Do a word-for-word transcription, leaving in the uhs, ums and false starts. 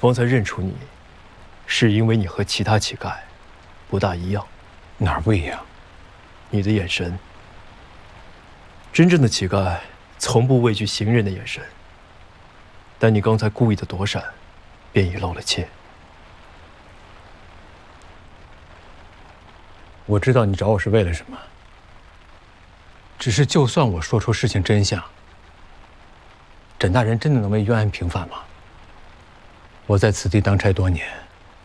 方才认出你，是因为你和其他乞丐不大一样。 哪儿不一样？ 你的眼神。真正的乞丐从不畏惧行人的眼神，但你刚才故意的躲闪，便已露了怯。 我知道你找我是为了什么。只是，就算我说出事情真相，沈大人真的能为冤案平反吗？我在此地当差多年。